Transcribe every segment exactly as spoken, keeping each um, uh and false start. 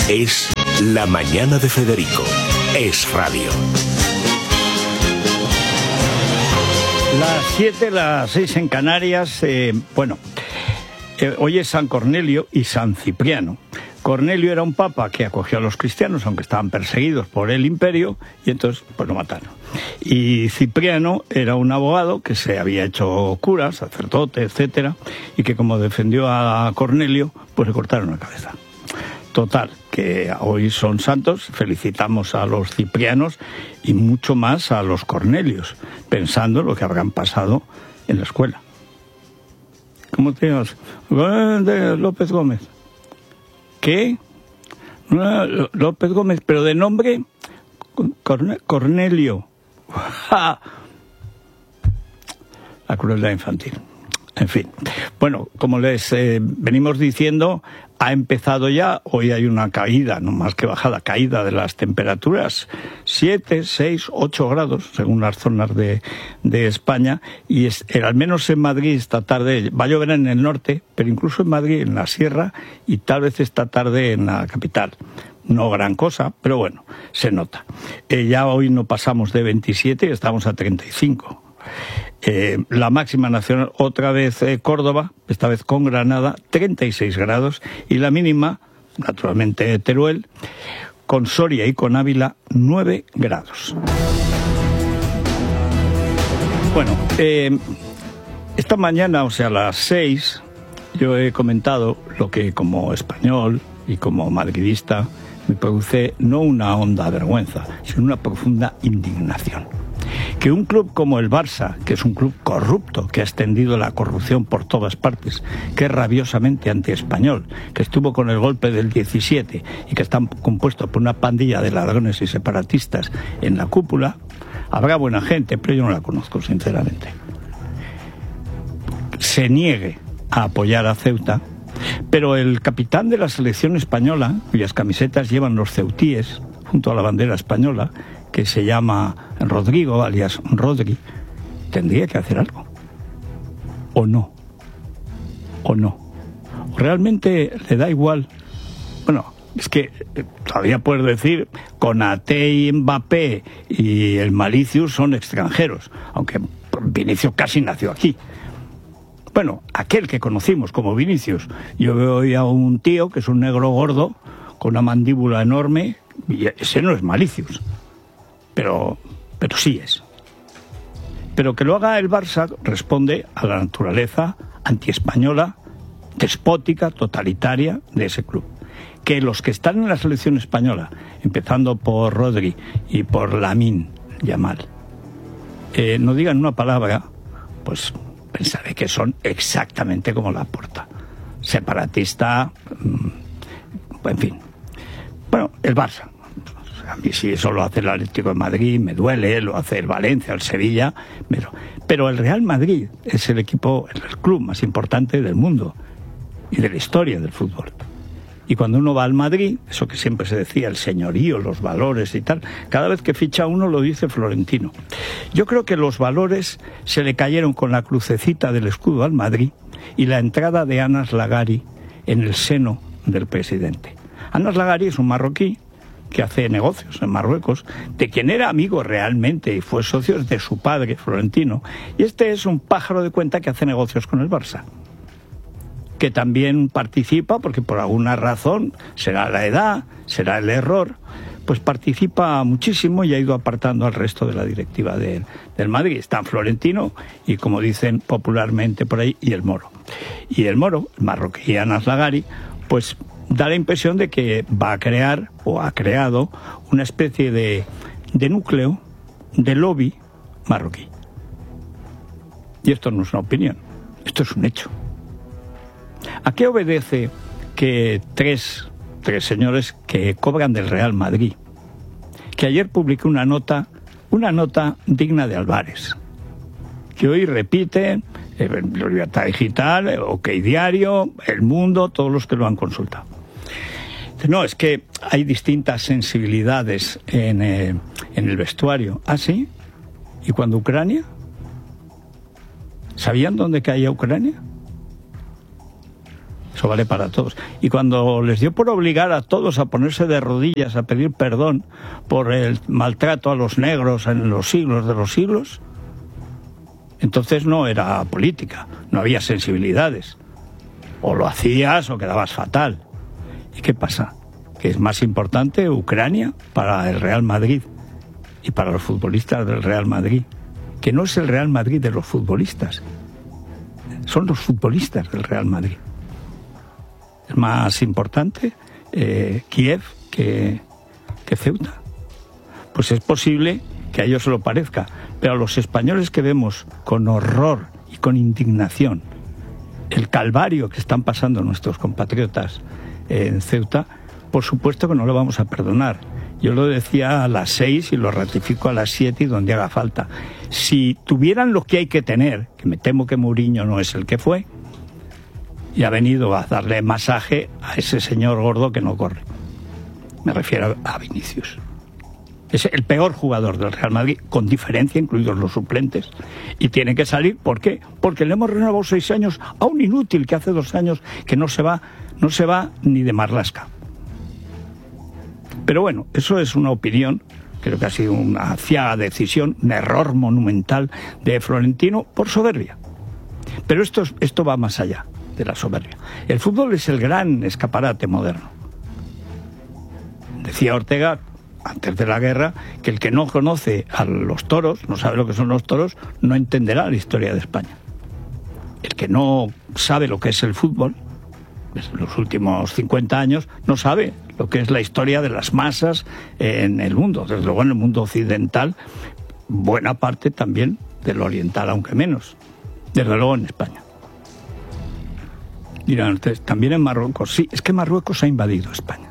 Es La Mañana de Federico. Es radio. Las siete, las seis en Canarias. Eh, bueno, eh, hoy es San Cornelio y San Cipriano. Cornelio era un papa que acogió a los cristianos, aunque estaban perseguidos por el imperio, y entonces pues lo mataron. Y Cipriano era un abogado que se había hecho cura, sacerdote, etcétera, y que como defendió a Cornelio, pues le cortaron la cabeza. Total, que hoy son santos, felicitamos a los ciprianos y mucho más a los Cornelios, pensando en lo que habrán pasado en la escuela. ¿Cómo te llamas? López Gómez. ¿Qué? López Gómez, pero de nombre Corne- Cornelio. La crueldad infantil. En fin. Bueno, como les eh, venimos diciendo, ha empezado ya, hoy hay una caída, no más que bajada, caída de las temperaturas, siete, seis, ocho grados, según las zonas de, de España, y es, al menos en Madrid esta tarde, va a llover en el norte, pero incluso en Madrid, en la sierra, y tal vez esta tarde en la capital. No gran cosa, pero bueno, se nota. Eh, ya hoy no pasamos de veintisiete, estamos a treinta y cinco. Eh, la máxima nacional, otra vez eh, Córdoba, esta vez con Granada, treinta y seis grados, y la mínima, naturalmente Teruel, con Soria y con Ávila, nueve grados. Bueno, eh, esta mañana, o sea, a las seis, yo he comentado lo que como español y como madridista me produce no una honda vergüenza, sino una profunda indignación. Que un club como el Barça, que es un club corrupto, que ha extendido la corrupción por todas partes, que es rabiosamente antiespañol, que estuvo con el golpe del diecisiete y que está compuesto por una pandilla de ladrones y separatistas en la cúpula, habrá buena gente, pero yo no la conozco, sinceramente, se niegue a apoyar a Ceuta, pero el capitán de la selección española, cuyas camisetas llevan los ceutíes, junto a la bandera española, que se llama Rodrigo, alias Rodri, tendría que hacer algo. ¿O no? ¿O no? ¿Realmente le da igual? Bueno, es que todavía puedes decir, Konaté y Mbappé y el Malicius son extranjeros, aunque Vinicius casi nació aquí. Bueno, aquel que conocimos como Vinicius, yo veo hoy a un tío que es un negro gordo, con una mandíbula enorme, y ese no es Malicius. Pero, pero sí es. Pero que lo haga el Barça responde a la naturaleza antiespañola, despótica, totalitaria de ese club. Que los que están en la selección española, empezando por Rodri y por Lamine Yamal, eh, no digan una palabra, pues pensaré que son exactamente como Laporta. Separatista, mmm, en fin. Bueno, el Barça. A mí si eso lo hace el Atlético de Madrid me duele, lo hace el Valencia, el Sevilla, pero, pero el Real Madrid es el equipo, el club más importante del mundo y de la historia del fútbol. Y cuando uno va al Madrid, eso que siempre se decía, el señorío, los valores y tal, cada vez que ficha uno lo dice Florentino. Yo creo que los valores se le cayeron con la crucecita del escudo al Madrid y la entrada de Anas Lagari en el seno del presidente. Anas Lagari es un marroquí que hace negocios en Marruecos, de quien era amigo realmente y fue socio de su padre, Florentino. Y este es un pájaro de cuenta que hace negocios con el Barça, que también participa, porque por alguna razón, será la edad, será el error, pues participa muchísimo y ha ido apartando al resto de la directiva de, del Madrid. Están Florentino y, como dicen popularmente por ahí, y el Moro. Y el Moro, el marroquí Anas Lagari, pues da la impresión de que va a crear, o ha creado, una especie de, de núcleo, de lobby marroquí. Y esto no es una opinión, esto es un hecho. ¿A qué obedece que tres, tres señores que cobran del Real Madrid, que ayer publiqué una nota, una nota digna de Álvarez, que hoy repite eh, Libertad Digital, OK Diario, El Mundo, todos los que lo han consultado? No, es que hay distintas sensibilidades en, eh, en el vestuario. ¿Ah, sí? ¿Y cuando Ucrania? ¿Sabían dónde caía Ucrania? Eso vale para todos. Y cuando les dio por obligar a todos a ponerse de rodillas, a pedir perdón por el maltrato a los negros en los siglos de los siglos, entonces no era política, no había sensibilidades. O lo hacías o quedabas fatal. ¿Y qué pasa? Que es más importante Ucrania para el Real Madrid y para los futbolistas del Real Madrid, que no es el Real Madrid de los futbolistas, son los futbolistas del Real Madrid. Es más importante eh, Kiev que, que Ceuta. Pues es posible que a ellos se lo parezca, pero a los españoles que vemos con horror y con indignación el calvario que están pasando nuestros compatriotas en Ceuta, por supuesto que no lo vamos a perdonar. Yo lo decía a las seis y lo ratifico a las siete y donde haga falta. Si tuvieran lo que hay que tener, que me temo que Mourinho no es el que fue, y ha venido a darle masaje a ese señor gordo que no corre. Me refiero a Vinicius. Es el peor jugador del Real Madrid, con diferencia, incluidos los suplentes. Y tiene que salir, ¿por qué? Porque le hemos renovado seis años a un inútil que hace dos años que no se va, no se va ni de marlasca. Pero bueno, eso es una opinión, creo que ha sido una ciaga decisión, un error monumental de Florentino por soberbia. Pero esto, esto va más allá de la soberbia. El fútbol es el gran escaparate moderno. Decía Ortega, antes de la guerra, que el que no conoce a los toros, no sabe lo que son los toros, no entenderá la historia de España. El que no sabe lo que es el fútbol, en los últimos cincuenta años, no sabe lo que es la historia de las masas en el mundo, desde luego en el mundo occidental, buena parte también del oriental, aunque menos, desde luego en España. Dirán ustedes, también en Marruecos, sí, es que Marruecos ha invadido España.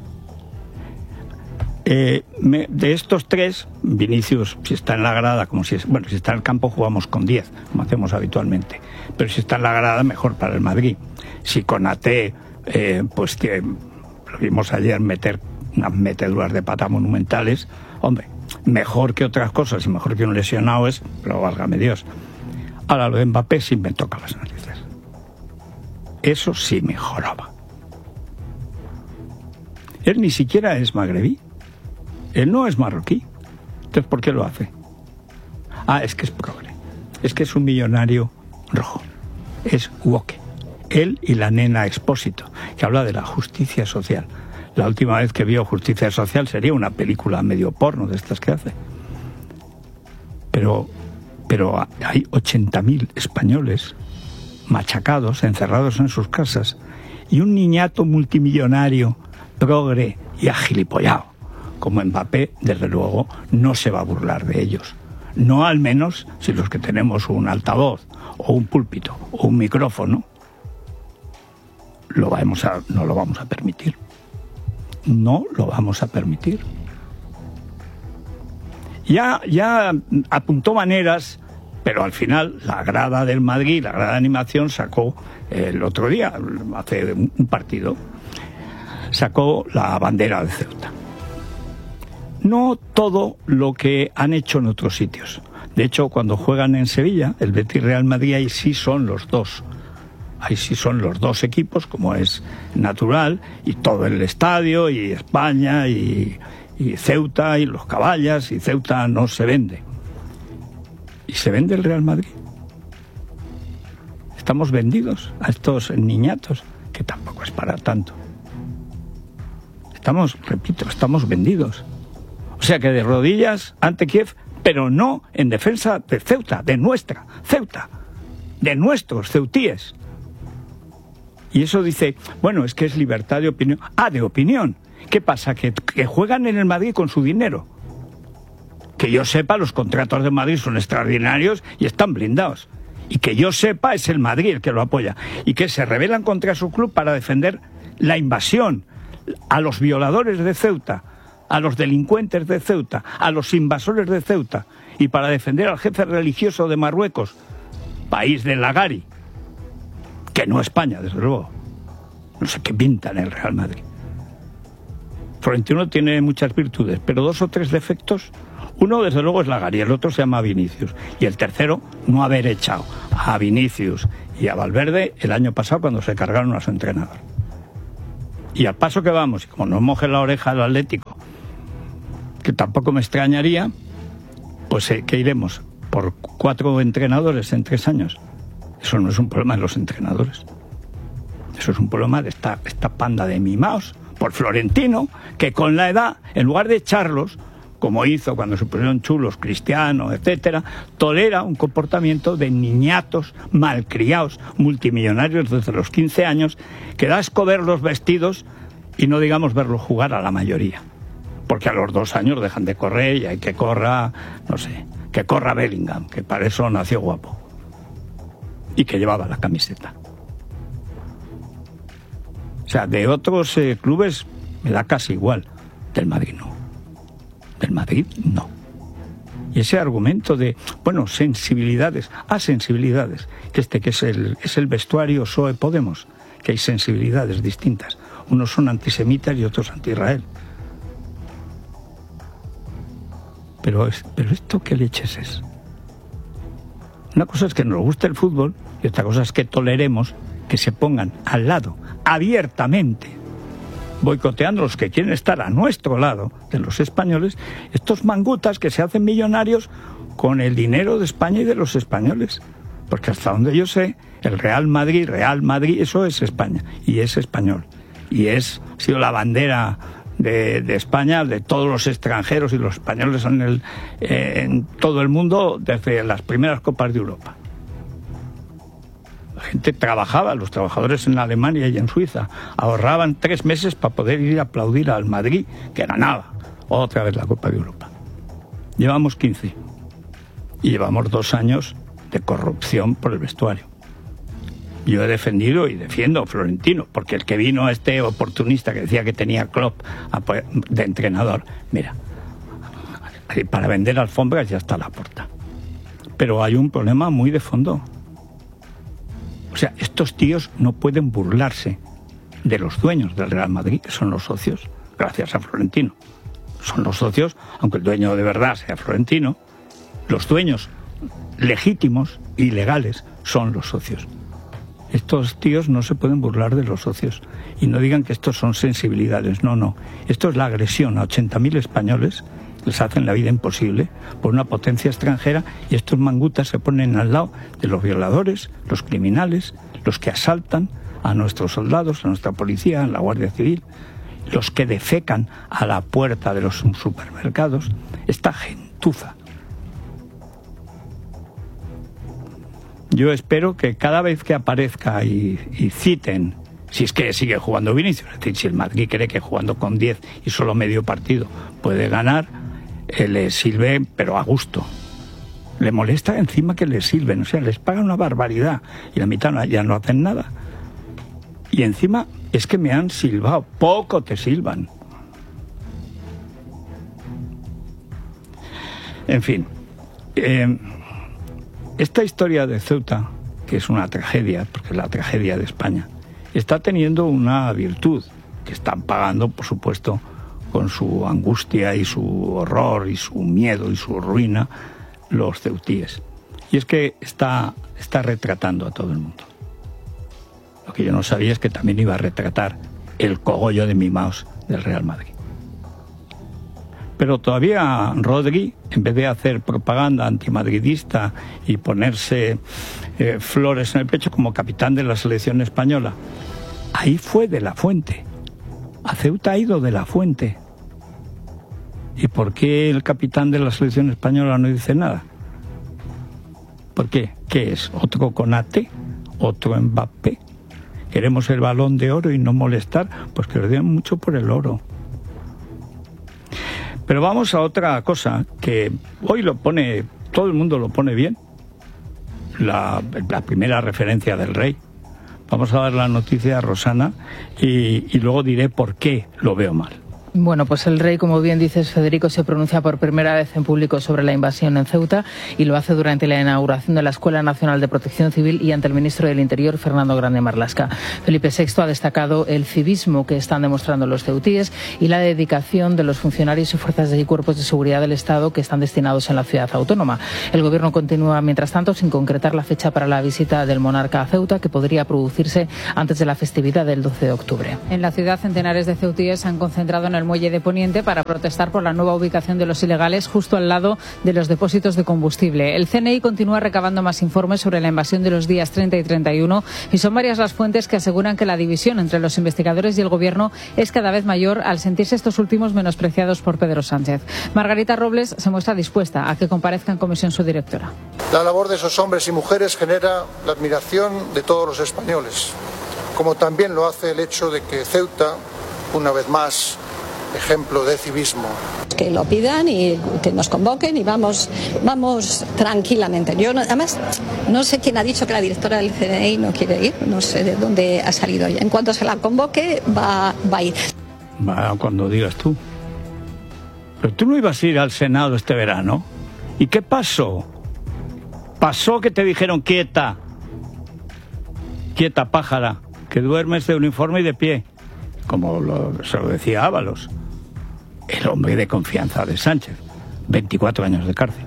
Eh, me, de estos tres, Vinicius, si está en la grada, como si es, bueno, si está en el campo jugamos con diez, como hacemos habitualmente, pero si está en la grada, mejor para el Madrid. Si Konaté, eh, pues que lo vimos ayer meter unas meteduras de pata monumentales, hombre, mejor que otras cosas y mejor que un lesionado es, pero válgame Dios. Ahora lo de Mbappé sí me toca las narices. Eso sí mejoraba. Él ni siquiera es magrebí. Él no es marroquí. Entonces, ¿por qué lo hace? Ah, es que es progre. Es que es un millonario rojo. Es woke. Él y la nena Expósito, que habla de la justicia social. La última vez que vio Justicia Social sería una película medio porno de estas que hace. Pero, pero hay ochenta mil españoles machacados, encerrados en sus casas, y un niñato multimillonario, progre y agilipollado como Mbappé, desde luego, no se va a burlar de ellos. No al menos si los que tenemos un altavoz, o un púlpito, o un micrófono, lo vamos a, no lo vamos a permitir. No lo vamos a permitir. Ya, ya apuntó maneras, pero al final la grada del Madrid, la grada de animación, sacó el otro día, hace un partido, sacó la bandera de Ceuta. No todo lo que han hecho en otros sitios. De hecho, cuando juegan en Sevilla, el Betis Real Madrid, ahí sí son los dos. Ahí sí son los dos equipos, como es natural, y todo el estadio, y España, y, y Ceuta, y los caballas, y Ceuta no se vende. ¿Y se vende el Real Madrid? Estamos vendidos a estos niñatos, que tampoco es para tanto. Estamos, repito, estamos vendidos. O sea que de rodillas ante Kiev, pero no en defensa de Ceuta, de nuestra Ceuta, de nuestros ceutíes. Y eso dice, bueno, es que es libertad de opinión. Ah, de opinión. ¿Qué pasa? Que, que juegan en el Madrid con su dinero. Que yo sepa, los contratos de Madrid son extraordinarios y están blindados. Y que yo sepa, es el Madrid el que lo apoya. Y que se rebelan contra su club para defender la invasión, a los violadores de Ceuta, a los delincuentes de Ceuta, a los invasores de Ceuta, y para defender al jefe religioso de Marruecos, país de Lagari, que no España, desde luego. No sé qué pinta en el Real Madrid. Florentino tiene muchas virtudes, pero dos o tres defectos. Uno, desde luego, es Lagari, el otro se llama Vinicius. Y el tercero, no haber echado a Vinicius y a Valverde el año pasado cuando se cargaron a su entrenador. Y al paso que vamos, y como no moje la oreja al Atlético, que tampoco me extrañaría, pues eh, ¿qué iremos? Por cuatro entrenadores en tres años. Eso no es un problema de los entrenadores. Eso es un problema de esta, esta panda de mimaos por Florentino, que con la edad, en lugar de echarlos, como hizo cuando se pusieron chulos Cristiano, etcétera, tolera un comportamiento de niñatos malcriados, multimillonarios desde los quince años, que da asco verlos vestidos y no digamos verlos jugar a la mayoría. Porque a los dos años dejan de correr y hay que corra, no sé, que corra Bellingham, que para eso nació guapo. Y que llevaba la camiseta. O sea, de otros eh, clubes me da casi igual. Del Madrid no. Del Madrid no. Y ese argumento de, bueno, sensibilidades, ah, sensibilidades, que este que es el, es el vestuario P S O E Podemos, que hay sensibilidades distintas. Unos son antisemitas y otros anti-Israel. Pero, es, pero esto qué leches es. Una cosa es que nos guste el fútbol y otra cosa es que toleremos que se pongan al lado, abiertamente, boicoteando a los que quieren estar a nuestro lado, de los españoles, estos mangutas que se hacen millonarios con el dinero de España y de los españoles. Porque hasta donde yo sé, el Real Madrid, Real Madrid, eso es España, y es español. Y es, ha sido la bandera de, de España, de todos los extranjeros y los españoles en, el, eh, en todo el mundo desde las primeras Copas de Europa. La gente trabajaba, los trabajadores en Alemania y en Suiza, ahorraban tres meses para poder ir a aplaudir al Madrid, que ganaba otra vez la Copa de Europa. Llevamos quince y llevamos dos años de corrupción por el vestuario. Yo he defendido y defiendo a Florentino, porque el que vino, este oportunista que decía que tenía Klopp de entrenador, mira, para vender alfombras ya está a la puerta. Pero hay un problema muy de fondo. O sea, estos tíos no pueden burlarse de los dueños del Real Madrid, que son los socios, gracias a Florentino. Son los socios, aunque el dueño de verdad sea Florentino, los dueños legítimos y legales son los socios. Estos tíos no se pueden burlar de los socios y no digan que estos son sensibilidades. No, no. Esto es la agresión a ochenta mil españoles, les hacen la vida imposible por una potencia extranjera, y estos mangutas se ponen al lado de los violadores, los criminales, los que asaltan a nuestros soldados, a nuestra policía, a la Guardia Civil, los que defecan a la puerta de los supermercados. Esta gentuza. Yo espero que cada vez que aparezca y, y citen, si es que sigue jugando Vinicius, es decir, si el Madrid cree que jugando con diez y solo medio partido puede ganar, eh, le sirve, pero a gusto. Le molesta encima que le sirven, o sea, les pagan una barbaridad y la mitad no, ya no hacen nada. Y encima es que me han silbado, poco te silban. En fin, eh, esta historia de Ceuta, que es una tragedia, porque es la tragedia de España, está teniendo una virtud, que están pagando, por supuesto, con su angustia y su horror y su miedo y su ruina, los ceutíes. Y es que está, está retratando a todo el mundo. Lo que yo no sabía es que también iba a retratar el cogollo de mimaos del Real Madrid. Pero todavía Rodri, en vez de hacer propaganda antimadridista y ponerse eh, flores en el pecho como capitán de la selección española, ahí fue de la Fuente. A Ceuta ha ido de la Fuente. ¿Y por qué el capitán de la selección española no dice nada? ¿Por qué? ¿Qué es? ¿Otro Konate? ¿Otro Mbappé? ¿Queremos el Balón de Oro y no molestar? Pues que le den mucho por el oro. Pero vamos a otra cosa que hoy lo pone, todo el mundo lo pone bien. La, la primera referencia del rey. Vamos a dar la noticia a Rosana y, y luego diré por qué lo veo mal. Bueno, pues el rey, como bien dices, Federico, se pronuncia por primera vez en público sobre la invasión en Ceuta y lo hace durante la inauguración de la Escuela Nacional de Protección Civil y ante el ministro del Interior, Fernando Grande Marlaska. Felipe sexto ha destacado el civismo que están demostrando los ceutíes y la dedicación de los funcionarios y fuerzas y cuerpos de seguridad del Estado que están destinados en la ciudad autónoma. El gobierno continúa, mientras tanto, sin concretar la fecha para la visita del monarca a Ceuta, que podría producirse antes de la festividad del doce de octubre. En la ciudad, centenares de ceutíes se han concentrado en el muelle de Poniente para protestar por la nueva ubicación de los ilegales justo al lado de los depósitos de combustible. El C N I continúa recabando más informes sobre la invasión de los días treinta y treinta y uno y son varias las fuentes que aseguran que la división entre los investigadores y el gobierno es cada vez mayor al sentirse estos últimos menospreciados por Pedro Sánchez. Margarita Robles se muestra dispuesta a que comparezca en comisión su directora. La labor de esos hombres y mujeres genera la admiración de todos los españoles, como también lo hace el hecho de que Ceuta, una vez más, ejemplo de civismo. Que lo pidan y que nos convoquen y vamos, vamos tranquilamente. Yo no, además no sé quién ha dicho que la directora del C N I no quiere ir, no sé de dónde ha salido ella. En cuanto se la convoque va, va a ir. Va cuando digas tú. Pero tú no ibas a ir al Senado este verano. ¿Y qué pasó? Pasó que te dijeron quieta, quieta pájara, que duermes de uniforme y de pie, como lo, se lo decía Ábalos, el hombre de confianza de Sánchez. veinticuatro años de cárcel.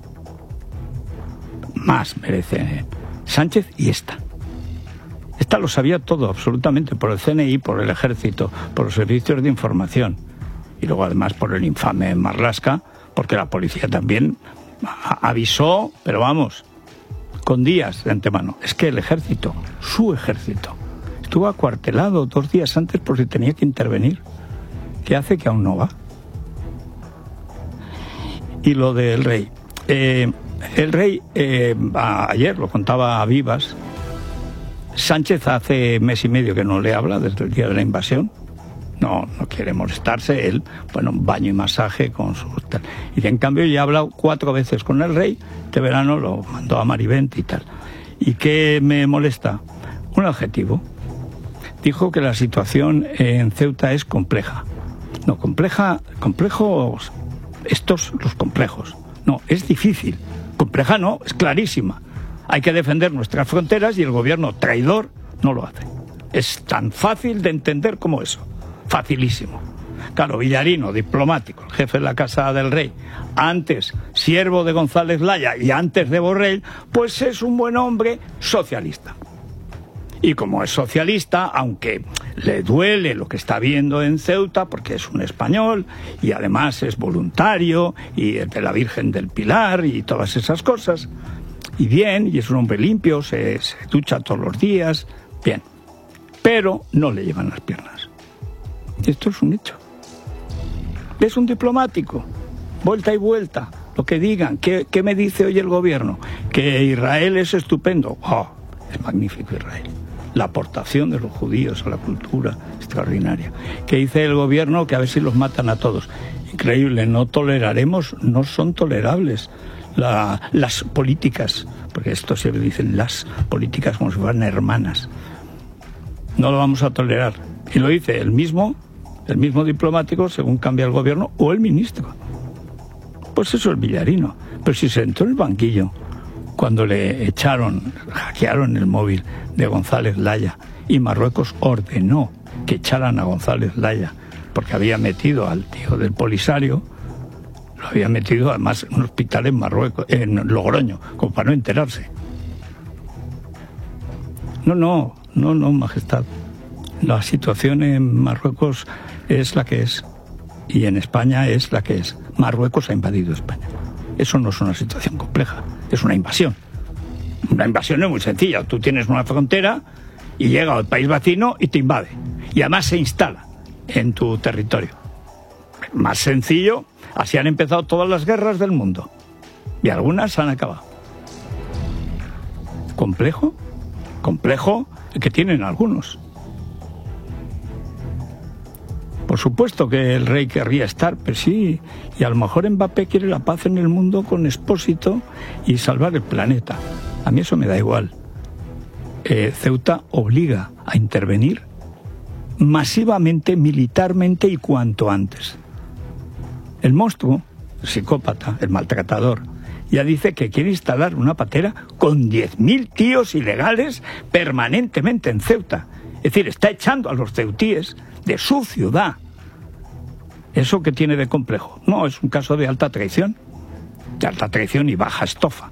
Más merece Sánchez y esta. Esta lo sabía todo, absolutamente, por el C N I, por el Ejército, por los servicios de información. Y luego además por el infame Marlaska, porque la policía también avisó, pero vamos, con días de antemano. Es que el Ejército, su Ejército, estuvo acuartelado dos días antes por si tenía que intervenir. ¿Qué hace que aún no va? Y lo del rey. Eh, el rey, eh, ayer lo contaba a Vivas, Sánchez hace mes y medio que no le habla desde el día de la invasión. No, no quiere molestarse. Él, bueno, un baño y masaje con su... Y en cambio ya ha hablado cuatro veces con el rey. Este verano lo mandó a Marivent y tal. ¿Y qué me molesta? Un adjetivo. Dijo que la situación en Ceuta es compleja. No, compleja, complejos, estos los complejos. No, es difícil. Compleja no, es clarísima. Hay que defender nuestras fronteras y el gobierno traidor no lo hace. Es tan fácil de entender como eso. Facilísimo. Claro, Villarino, diplomático, el jefe de la Casa del Rey, antes siervo de González Laya y antes de Borrell, pues es un buen hombre socialista. Y como es socialista, aunque le duele lo que está viendo en Ceuta, porque es un español y además es voluntario y es de la Virgen del Pilar y todas esas cosas, y bien, y es un hombre limpio, se, se ducha todos los días, bien, pero no le llevan las piernas. Esto es un hecho. Es un diplomático, vuelta y vuelta, lo que digan. ¿Qué, qué me dice hoy el gobierno? Que Israel es estupendo. Oh, es magnífico Israel. La aportación de los judíos a la cultura, extraordinaria. ¿Qué dice el gobierno? Que a ver si los matan a todos. Increíble, no toleraremos, no son tolerables la, las políticas, porque esto se dicen las políticas como si fueran hermanas. No lo vamos a tolerar. Y lo dice el mismo, el mismo diplomático según cambia el gobierno o el ministro. Pues eso es Villarino. Pero si se sentó en el banquillo cuando le echaron, hackearon el móvil de González Laya y Marruecos ordenó que echaran a González Laya porque había metido al tío del Polisario, lo había metido además en un hospital en Marruecos, en Logroño, como para no enterarse. No, no, no, no, majestad. La situación en Marruecos es la que es y en España es la que es. Marruecos ha invadido España. Eso no es una situación compleja, es una invasión. Una invasión es muy sencilla. Tú tienes una frontera y llega al país vecino y te invade. Y además se instala en tu territorio. Más sencillo, así han empezado todas las guerras del mundo. Y algunas han acabado. ¿Complejo? Complejo el que tienen algunos. Por supuesto que el rey querría estar, pero sí, y a lo mejor Mbappé quiere la paz en el mundo con Expósito y salvar el planeta. A mí eso me da igual. Eh, Ceuta obliga a intervenir masivamente, militarmente y cuanto antes. El monstruo, el psicópata, el maltratador, ya dice que quiere instalar una patera con diez mil tíos ilegales permanentemente en Ceuta. Es decir, está echando a los ceutíes de su ciudad. ¿Eso qué tiene de complejo? No, es un caso de alta traición. De alta traición y baja estofa.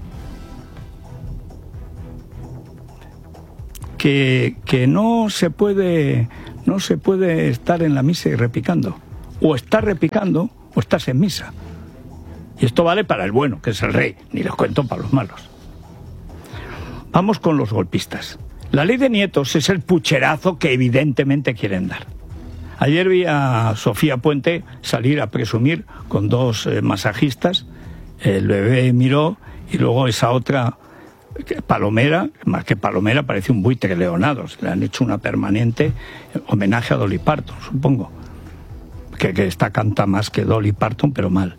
Que, que no se puede no se puede estar en la misa y repicando. O estás repicando o estás en misa. Y esto vale para el bueno, que es el rey, ni les cuento para los malos. Vamos con los golpistas. La ley de nietos es el pucherazo que evidentemente quieren dar. Ayer vi a Sofía Puente salir a presumir con dos eh, masajistas. El bebé miró y luego esa otra palomera, más que palomera, parece un buitre leonado. Le han hecho una permanente homenaje a Dolly Parton, supongo. Que, que esta canta más que Dolly Parton, pero mal.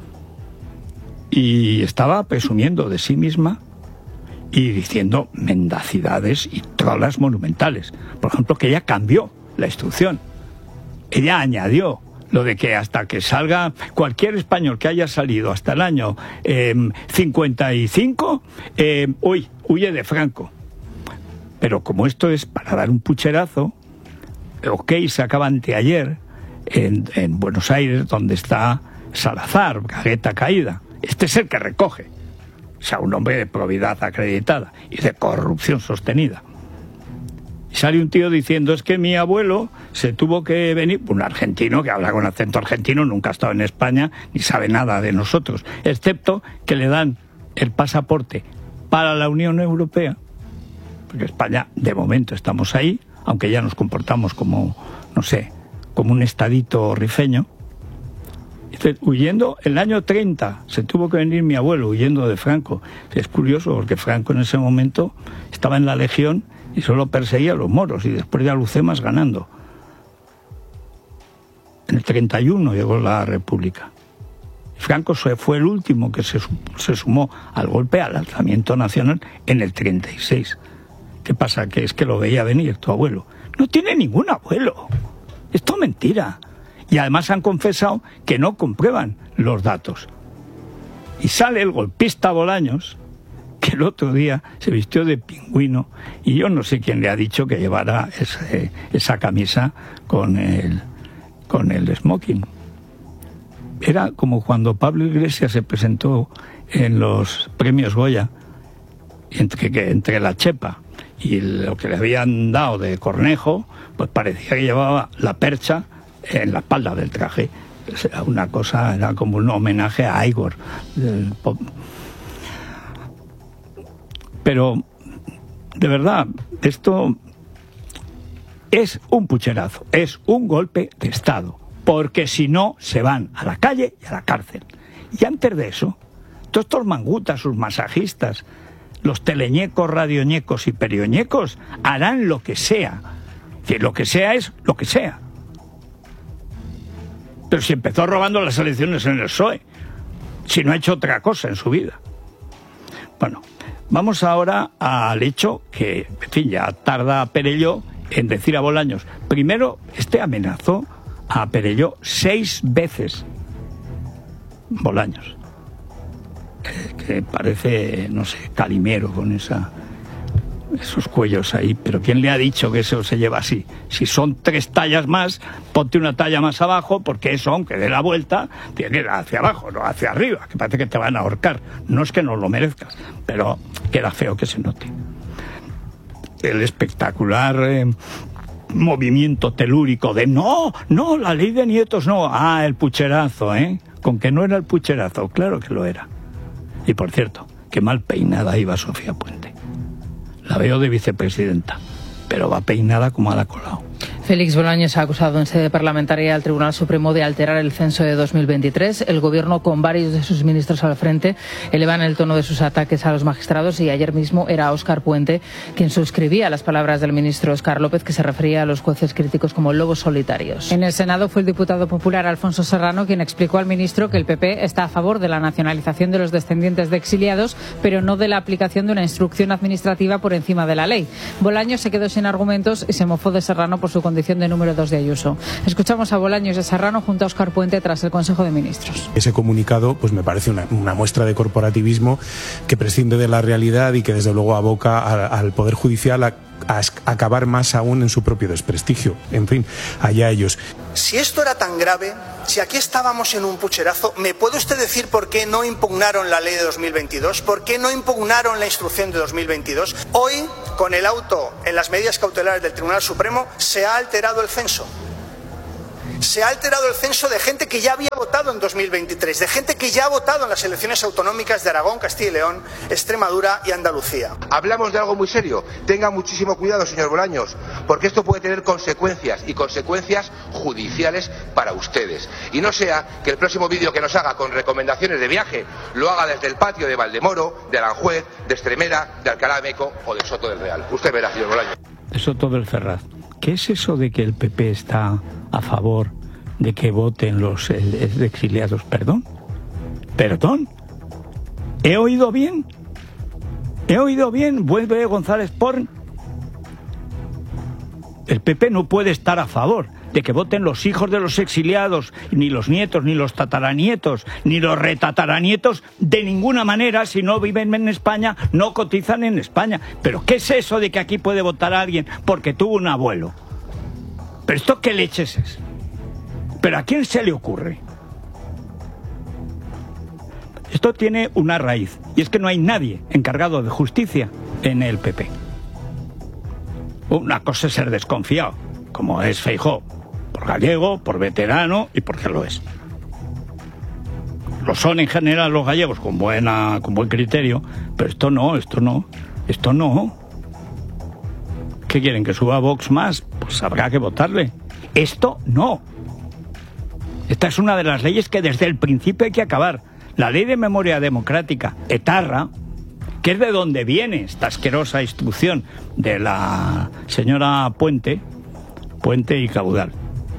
Y estaba presumiendo de sí misma y diciendo mendacidades y trolas monumentales. Por ejemplo, que ella cambió la instrucción. Ella añadió lo de que hasta que salga cualquier español que haya salido hasta el año eh, cincuenta y cinco, eh, uy, huye de Franco. Pero como esto es para dar un pucherazo, ok, se acaba anteayer en, en Buenos Aires, donde está Salazar, Gagueta caída. Este es el que recoge. O sea, un hombre de probidad acreditada y de corrupción sostenida. Y sale un tío diciendo, es que mi abuelo se tuvo que venir, un argentino que habla con acento argentino, nunca ha estado en España, ni sabe nada de nosotros, excepto que le dan el pasaporte para la Unión Europea, porque España, de momento, estamos ahí, aunque ya nos comportamos como, no sé, como un estadito rifeño. Huyendo, el año treinta se tuvo que venir mi abuelo huyendo de Franco. Es curioso porque Franco en ese momento estaba en la Legión y solo perseguía a los moros y después de Alucemas ganando. En el treinta y uno llegó la República. Franco fue el último que se, se sumó al golpe, al alzamiento nacional en el treinta y seis. ¿Qué pasa? Que es que lo veía venir tu abuelo. No tiene ningún abuelo. Esto es mentira. Y además han confesado que no comprueban los datos. Y sale el golpista Bolaños, que el otro día se vistió de pingüino, y yo no sé quién le ha dicho que llevara ese, esa camisa con el, con el smoking. Era como cuando Pablo Iglesias se presentó en los premios Goya, entre, que, entre la chepa y lo que le habían dado de cornejo, pues parecía que llevaba la percha en la espalda del traje. Era una cosa, era como un homenaje a Igor. Pero, de verdad, esto es un pucherazo, es un golpe de Estado, porque si no, se van a la calle y a la cárcel. Y antes de eso, todos estos mangutas, sus masajistas, los teleñecos, radioñecos y perioñecos, harán lo que sea. Que lo que sea es lo que sea. Pero si empezó robando las elecciones en el P S O E, si no ha hecho otra cosa en su vida. Bueno, vamos ahora al hecho que, en fin, ya tarda Perelló en decir a Bolaños. Primero, este amenazó a Perelló seis veces. Bolaños. Que, que parece, no sé, Calimero con esa... esos cuellos ahí, pero ¿quién le ha dicho que eso se lleva así? Si son tres tallas más, ponte una talla más abajo, porque eso, aunque dé la vuelta, tiene que ir hacia abajo, no hacia arriba, que parece que te van a ahorcar. No es que no lo merezcas, pero queda feo que se note. El espectacular eh, movimiento telúrico de no, no, la ley de nietos no, ah, el pucherazo, ¿eh? Con que no era el pucherazo, claro que lo era. Y por cierto, qué mal peinada iba Sofía Puente. La veo de vicepresidenta, pero va peinada como a la colao. Félix Bolaños ha acusado en sede parlamentaria al Tribunal Supremo de alterar el censo de dos mil veintitrés. El Gobierno, con varios de sus ministros al frente, elevan el tono de sus ataques a los magistrados, y ayer mismo era Óscar Puente quien suscribía las palabras del ministro Óscar López, que se refería a los jueces críticos como lobos solitarios. En el Senado fue el diputado popular Alfonso Serrano quien explicó al ministro que el P P está a favor de la nacionalización de los descendientes de exiliados, pero no de la aplicación de una instrucción administrativa por encima de la ley. Bolaños se quedó sin argumentos y se mofó de Serrano por su condición condición de número dos de Ayuso. Escuchamos a Bolaños y a Serrano junto a Óscar Puente tras el Consejo de Ministros. Ese comunicado pues me parece una, una muestra de corporativismo que prescinde de la realidad y que desde luego aboca a, al Poder Judicial a, a acabar más aún en su propio desprestigio. En fin, allá ellos. Si esto era tan grave, si aquí estábamos en un pucherazo, ¿me puede usted decir por qué no impugnaron la ley de dos mil veintidós? ¿Por qué no impugnaron la instrucción de dos mil veintidós? Hoy, con el auto en las medidas cautelares del Tribunal Supremo, se ha alterado el censo. Se ha alterado el censo de gente que ya había votado en dos mil veintitrés, de gente que ya ha votado en las elecciones autonómicas de Aragón, Castilla y León, Extremadura y Andalucía. Hablamos de algo muy serio. Tenga muchísimo cuidado, señor Bolaños, porque esto puede tener consecuencias y consecuencias judiciales para ustedes. Y no sea que el próximo vídeo que nos haga con recomendaciones de viaje lo haga desde el patio de Valdemoro, de Aranjuez, de Extremera, de Alcalá de Meco o de Soto del Real. Usted verá, señor Bolaños. De Soto del Ferraz. ¿Qué es eso de que el P P está a favor de que voten los exiliados? ¿Perdón? ¿Perdón? ¿He oído bien? ¿He oído bien? Vuelve González Porn. El P P no puede estar a favor de que voten los hijos de los exiliados, ni los nietos, ni los tataranietos, ni los retataranietos, de ninguna manera. Si no viven en España, no cotizan en España. ¿Pero qué es eso de que aquí puede votar alguien porque tuvo un abuelo? ¿Pero esto qué leches es? ¿Pero a quién se le ocurre? Esto tiene una raíz, y es que no hay nadie encargado de justicia en el P P. Una cosa es ser desconfiado, como es Feijóo, por gallego, por veterano y porque lo es. Lo son en general los gallegos con buena, con buen criterio, pero esto no, esto no, esto no. ¿Qué quieren, que suba Vox más? Pues habrá que votarle. Esto no. Esta es una de las leyes que desde el principio hay que acabar. La ley de memoria democrática, etarra, que es de donde viene esta asquerosa instrucción de la señora Puente, Puente y Caudal.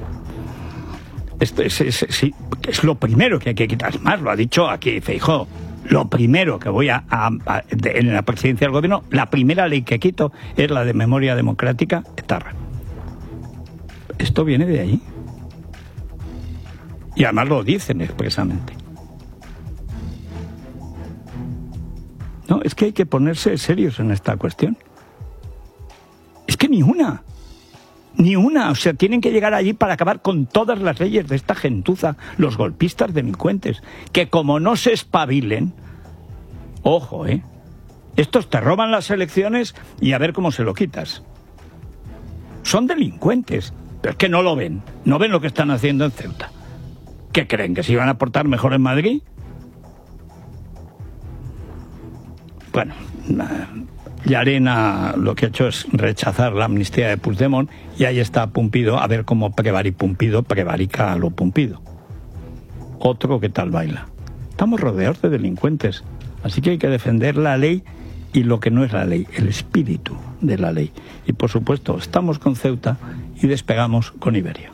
Esto es, es, es, es lo primero que hay que quitar. Más, lo ha dicho aquí Feijóo. Lo primero que voy a, a, a de, en la presidencia del gobierno, la primera ley que quito es la de memoria democrática, etarra. Esto viene de ahí. Y además lo dicen expresamente. No, es que hay que ponerse serios en esta cuestión. Es que ni una. Ni una. O sea, tienen que llegar allí para acabar con todas las leyes de esta gentuza, los golpistas delincuentes, que como no se espabilen, ojo, ¿eh? Estos te roban las elecciones y a ver cómo se lo quitas. Son delincuentes, pero es que no lo ven. No ven lo que están haciendo en Ceuta. ¿Qué creen? ¿Que se iban a portar mejor en Madrid? Bueno, Llarena lo que ha hecho es rechazar la amnistía de Puigdemont y ahí está Pumpido a ver cómo Prevari Pumpido prevarica a lo Pumpido. Otro que tal baila. Estamos rodeados de delincuentes, así que hay que defender la ley y lo que no es la ley, el espíritu de la ley. Y por supuesto, estamos con Ceuta y despegamos con Iberia.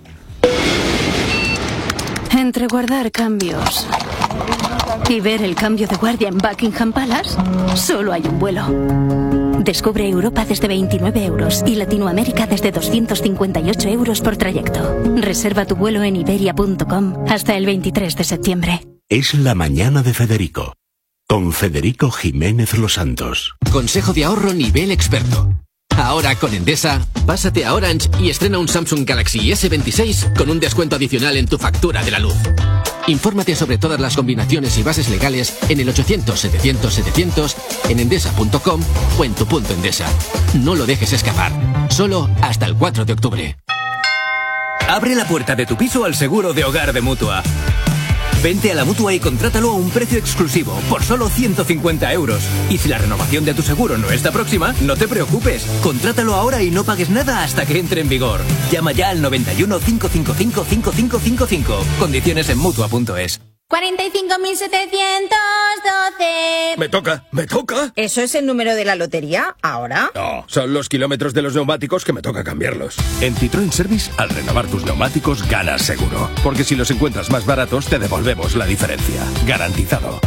Entre guardar cambios y ver el cambio de guardia en Buckingham Palace, solo hay un vuelo. Descubre Europa desde veintinueve euros y Latinoamérica desde doscientos cincuenta y ocho euros por trayecto. Reserva tu vuelo en iberia punto com hasta el veintitrés de septiembre. Es la mañana de Federico, con Federico Jiménez Los Santos. Consejo de ahorro nivel experto. Ahora con Endesa, pásate a Orange y estrena un Samsung Galaxy ese veintiséis con un descuento adicional en tu factura de la luz. Infórmate sobre todas las combinaciones y bases legales en el ochocientos setecientos setecientos, en endesa punto com o en tu punto Endesa. No lo dejes escapar. Solo hasta el cuatro de octubre. Abre la puerta de tu piso al seguro de hogar de Mutua. Vente a la Mutua y contrátalo a un precio exclusivo, por solo ciento cincuenta euros. Y si la renovación de tu seguro no está próxima, no te preocupes. Contrátalo ahora y no pagues nada hasta que entre en vigor. Llama ya al noventa y uno, cinco cinco cinco, cinco cinco cinco cinco. Condiciones en Mutua punto es. cuarenta y cinco mil setecientos doce. Me toca, me toca. ¿Eso es el número de la lotería ahora? No, son los kilómetros de los neumáticos que me toca cambiarlos. En Citroën Service, al renovar tus neumáticos, ganas seguro. Porque si los encuentras más baratos, te devolvemos la diferencia. Garantizado.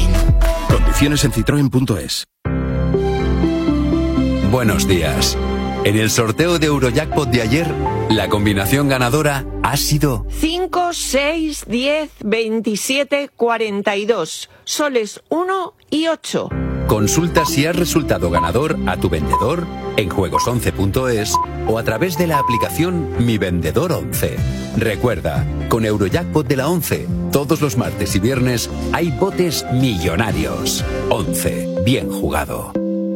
Citroën. Condiciones en citroen punto es. Buenos días. En el sorteo de Eurojackpot de ayer, la combinación ganadora ha sido cinco, seis, diez, veintisiete, cuarenta y dos, soles uno y ocho. Consulta si has resultado ganador a tu vendedor en juegos once punto es o a través de la aplicación Mi Vendedor once. Recuerda, con Eurojackpot de la once, todos los martes y viernes hay botes millonarios. once. Bien jugado.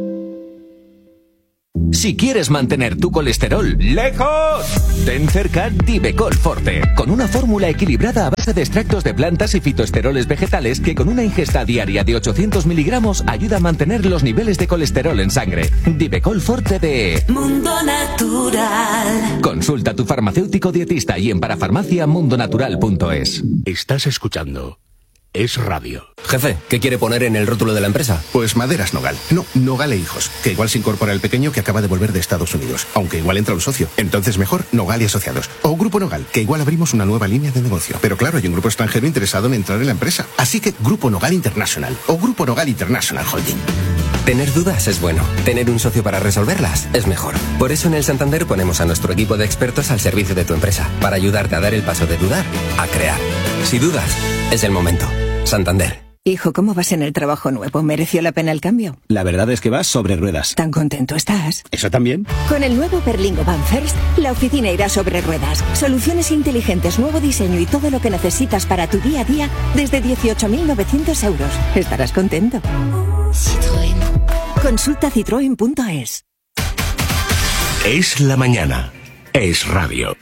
Si quieres mantener tu colesterol lejos, ten cerca Divecol Forte, con una fórmula equilibrada a base de extractos de plantas y fitoesteroles vegetales que con una ingesta diaria de ochocientos miligramos ayuda a mantener los niveles de colesterol en sangre. Divecol Forte de Mundo Natural. Consulta a tu farmacéutico dietista y en parafarmacia mundonatural punto es. Estás escuchando Es Radio. Jefe, ¿qué quiere poner en el rótulo de la empresa? Pues Maderas Nogal. No, Nogal e Hijos, que igual se incorpora el pequeño que acaba de volver de Estados Unidos, aunque igual entra un socio. Entonces mejor Nogal y Asociados. O Grupo Nogal, que igual abrimos una nueva línea de negocio. Pero claro, hay un grupo extranjero interesado en entrar en la empresa. Así que Grupo Nogal International o Grupo Nogal International Holding. Tener dudas es bueno. Tener un socio para resolverlas es mejor. Por eso en el Santander ponemos a nuestro equipo de expertos al servicio de tu empresa, para ayudarte a dar el paso de dudar a crear. Si dudas, es el momento. Santander. Hijo, ¿cómo vas en el trabajo nuevo? ¿Mereció la pena el cambio? La verdad es que vas sobre ruedas. ¿Tan contento estás? ¿Eso también? Con el nuevo Berlingo Van First, la oficina irá sobre ruedas. Soluciones inteligentes, nuevo diseño y todo lo que necesitas para tu día a día desde dieciocho mil novecientos euros. Estarás contento. Citroën. Consulta citroen punto es. Es la mañana. Es Radio.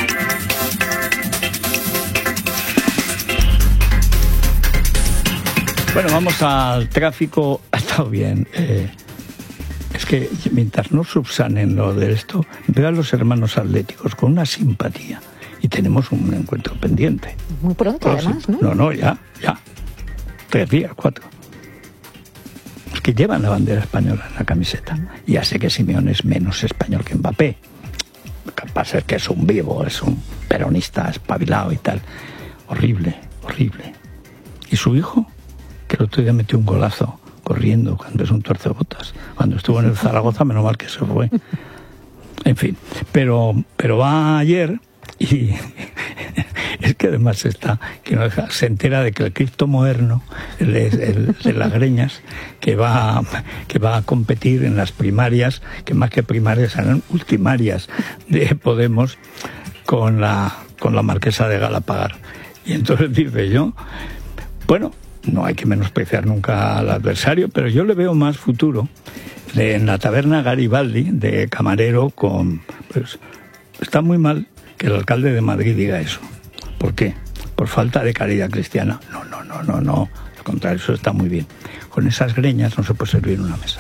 Bueno, vamos al tráfico. Ha estado bien. Eh, es que mientras no subsanen lo de esto, veo a los hermanos atléticos con una simpatía. Y tenemos un encuentro pendiente. Muy pronto, oh, además, sí. ¿no? No, no, ya, ya. Tres días, cuatro. Es que llevan la bandera española en la camiseta. Y ya sé que Simeone es menos español que Mbappé. Capaz es que es un vivo, es un peronista espabilado y tal. Horrible, horrible. ¿Y su hijo? Que el otro día metió un golazo corriendo cuando es un tuercebotas. Cuando estuvo en el Zaragoza, menos mal que se fue. En fin, pero, pero va ayer y es que además está, que no deja, se entera de que el Cristo moderno, el, el de las Greñas, que va, que va a competir en las primarias, que más que primarias serán ultimarias de Podemos, con la, con la marquesa de Galapagar. Y entonces dice yo, bueno, no hay que menospreciar nunca al adversario, pero yo le veo más futuro de, en la taberna Garibaldi, de camarero con... Pues, está muy mal que el alcalde de Madrid diga eso. ¿Por qué? Por falta de caridad cristiana. No, no, no, no, no. Al contrario, eso está muy bien. Con esas greñas no se puede servir una mesa.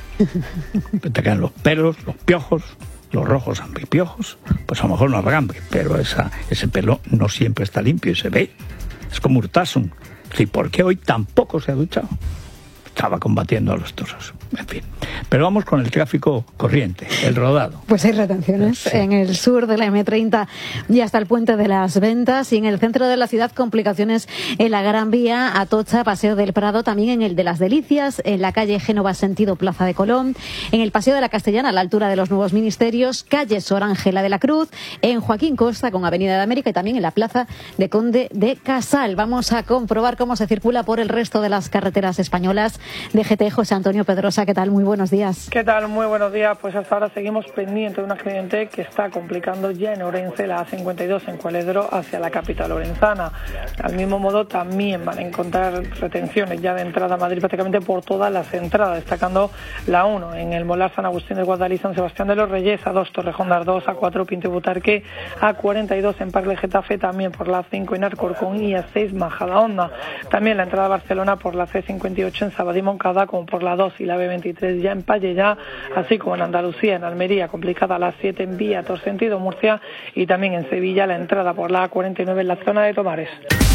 Te quedan los pelos, los piojos, los rojos ambipiojos. Pues a lo mejor no habrá hambre, pero esa, ese pelo no siempre está limpio y se ve. Es como Urtasun. ¿Y por qué hoy tampoco se ha duchado? Estaba combatiendo a los toros. En fin. Pero vamos con el tráfico corriente, el rodado. Pues hay retenciones sí. En el sur de la eme treinta y hasta el Puente de las Ventas, y en el centro de la ciudad complicaciones en la Gran Vía, Atocha, Paseo del Prado, también en el de las Delicias, en la calle Génova sentido Plaza de Colón, en el Paseo de la Castellana a la altura de los Nuevos Ministerios, calle Sor Ángela de la Cruz, en Joaquín Costa con Avenida de América y también en la Plaza de Conde de Casal. Vamos a comprobar cómo se circula por el resto de las carreteras españolas. De G T, José Antonio Pedrosa, ¿qué tal? Muy buenos días. ¿Qué tal? Muy buenos días. Pues hasta ahora seguimos pendientes de un accidente que está complicando ya en Orense, la A cincuenta y dos en Cualedro hacia la capital orenzana. Al mismo modo también van a encontrar retenciones ya de entrada a Madrid prácticamente por todas las entradas, destacando la uno en el Molar San Agustín de Guadalí, San Sebastián de los Reyes, a dos Torrejón de Ardoz, a cuatro Pinto y Butarque, a cuarenta y dos en Parle Getafe, también por la cinco en Alcorcón y a seis Majadahonda. También la entrada a Barcelona por la C cincuenta y ocho en Sabadell Moncada, como por la dos y la B veintitrés ya en Pallejà, así como en Andalucía, en Almería, complicada la siete en Vía, Tor sentido Murcia, y también en Sevilla la entrada por la A cuarenta y nueve en la zona de Tomares.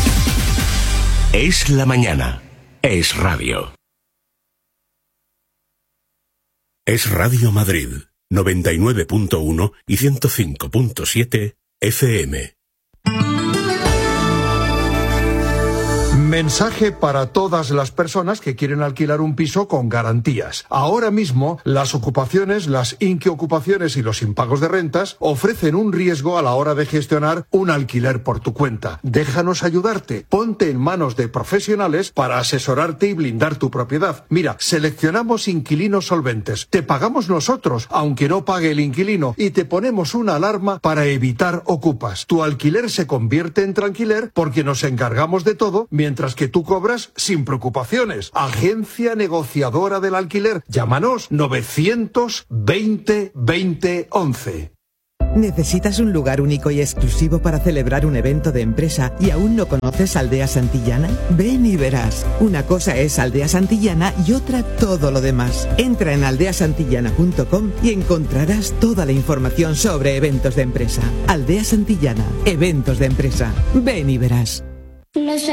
Es la mañana. Es Radio. Es Radio Madrid, noventa y nueve punto uno y ciento cinco punto siete F M. Mensaje para todas las personas que quieren alquilar un piso con garantías. Ahora mismo, las ocupaciones, las inquiocupaciones y los impagos de rentas ofrecen un riesgo a la hora de gestionar un alquiler por tu cuenta. Déjanos ayudarte. Ponte en manos de profesionales para asesorarte y blindar tu propiedad. Mira, seleccionamos inquilinos solventes. Te pagamos nosotros, aunque no pague el inquilino, y te ponemos una alarma para evitar ocupas. Tu alquiler se convierte en tranquiler porque nos encargamos de todo, mientras que tú cobras sin preocupaciones. Agencia negociadora del alquiler. Llámanos novecientos veinte veinte once. ¿Necesitas un lugar único y exclusivo para celebrar un evento de empresa y aún no conoces Aldea Santillana? Ven y verás. Una cosa es Aldea Santillana y otra todo lo demás. Entra en aldea santillana punto com y encontrarás toda la información sobre eventos de empresa. Aldea Santillana, eventos de empresa. Ven y verás. Los